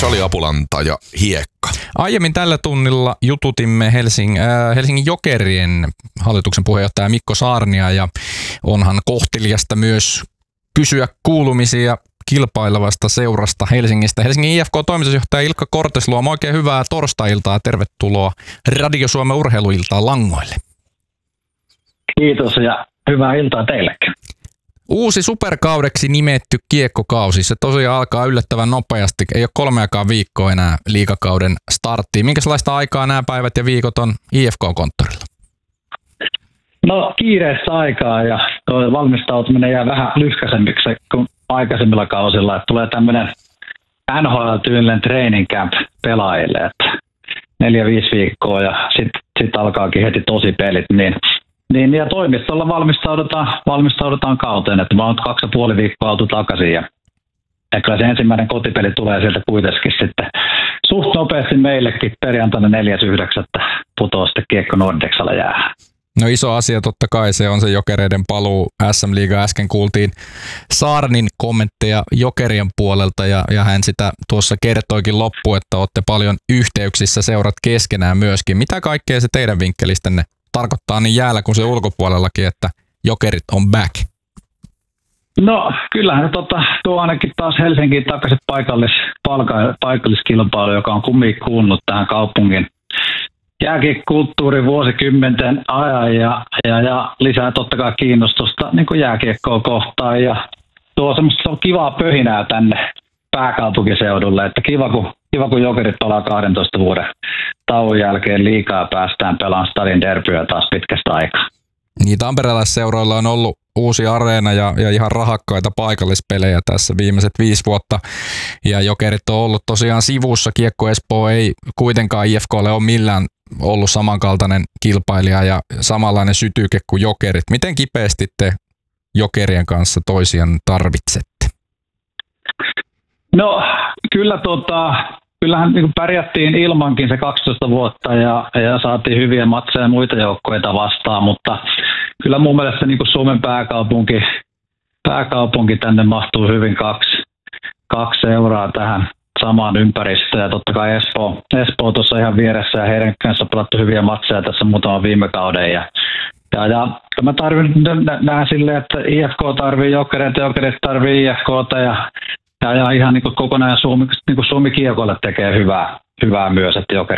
Sali Apulanta ja Hiekka. Aiemmin tällä tunnilla jututimme Helsingin Jokerien hallituksen puheenjohtaja Mikko Saarnia, ja onhan kohteliasta myös kysyä kuulumisia kilpailevasta seurasta Helsingistä. Helsingin IFK-toimitusjohtaja Ilkka Kortesluoma, oikein hyvää torstai-iltaa. Tervetuloa Radio Suomen urheiluiltaan langoille. Kiitos ja hyvää iltaa teillekin. Uusi superkaudeksi nimetty kiekkokausi, se tosiaan alkaa yllättävän nopeasti. Ei ole 3 viikkoa enää liigakauden starttiin. Minkälaista aikaa nämä päivät ja viikot on IFK-konttorilla? No kiireessä aikaa, ja tuo valmistautuminen jää vähän lyhkäisemmiksi kuin aikaisemmilla kausilla. Että tulee tämmöinen NHL-tyylinen training camp pelaajille, että 4-5 viikkoa ja sitten alkaakin heti tosi pelit. Niin, ja toimistolla valmistaudutaan kauteen, että mä oon 2,5 viikkoa oltu takaisin, ja kyllä se ensimmäinen kotipeli tulee sieltä kuitenkin sitten suht nopeasti meillekin perjantaina 4.9. putoaa sitten Kiekko Nordexalla jäähän. No iso asia totta kai se on se Jokereiden paluu SM-liigaan. Äsken kuultiin Saarnin kommentteja Jokerien puolelta, ja hän sitä tuossa kertoikin loppuun, että olette paljon yhteyksissä seurat keskenään myöskin. Mitä kaikkea se teidän vinkkelistänne tarkoittaa niin jäällä kuin se ulkopuolellakin, että Jokerit on back? No kyllähän tuo ainakin taas Helsinkiin takaisin paikalliskilpailu, joka on kumminkin kuulunut tähän kaupungin jääkiekkokulttuurin vuosikymmenten ajan, ja lisää totta kai kiinnostusta niin kuin jääkiekkoa kohtaan, ja tuo semmoista kivaa pöhinää tänne pääkaupunkiseudulle, että kiva kun Jokerit palaa 12 vuoden tauon jälkeen liigaa, päästään pelaamaan stadin derbyä taas pitkästä aikaa. Niin, tamperelaisseuroilla on ollut uusi areena ja ihan rahakkaita paikallispelejä tässä viimeiset 5 vuotta, ja Jokerit on ollut tosiaan sivussa. Kiekko Espoo ei kuitenkaan IFK:lle ole millään ollut samankaltainen kilpailija ja samanlainen sytyke kuin Jokerit. Miten kipeästi te Jokerien kanssa toisiaan tarvitsette? No kyllähän niin pärjättiin ilmankin se 12 vuotta ja saatiin hyviä matseja muita joukkoita vastaan, mutta kyllä mun mielestä niin Suomen pääkaupunki tänne mahtuu hyvin kaksi seuraa tähän samaan ympäristöön, ja totta kai Espoo tuossa ihan vieressä, ja heidän kanssa pelattu hyviä matseja tässä muutaman viime kauden, ja mä näen silleen, että IFK tarvii Jokereita, Jokerit tarvii IFKta, ja ihan niin kokonaan Suomi kiekolle tekee hyvää myös, että